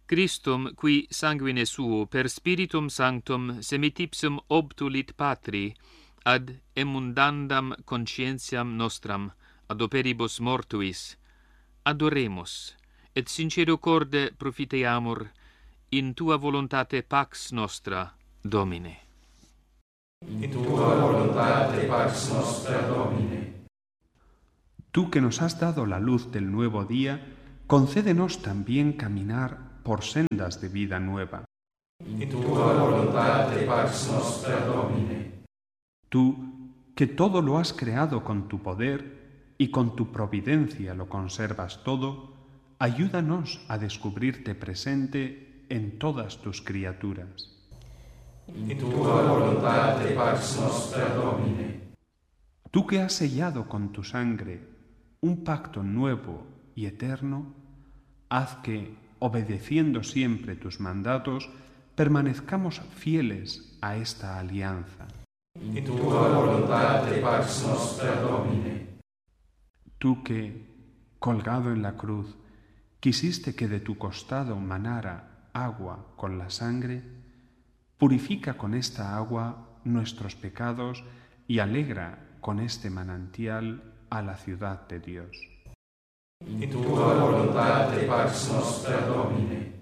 Christum, qui sanguine suo per Spiritum Sanctum semitipsum obtulit Patri, ad emundandam conscientiam nostram, ad operibus mortuis, adoremus, et sincero corde profiteamur in tua voluntate pax nostra, Domine. In tua voluntate pax nostra, Domine. Tú que nos has dado la luz del nuevo día, concédenos también caminar por sendas de vida nueva. In tua voluntate pax nostra, Domine. Tú que todo lo has creado con tu poder y con tu providencia lo conservas todo, ayúdanos a descubrirte presente en todas tus criaturas. In tua voluntate pax nostra, Domine. Tú que has sellado con tu sangre un pacto nuevo y eterno, haz que, obedeciendo siempre tus mandatos, permanezcamos fieles a esta alianza. In tua voluntate pax nostra, Domine. Tú que, colgado en la cruz, quisiste que de tu costado manara agua con la sangre, purifica con esta agua nuestros pecados y alegra con este manantial a la ciudad de Dios. In tua voluntate pax nostra, Domine.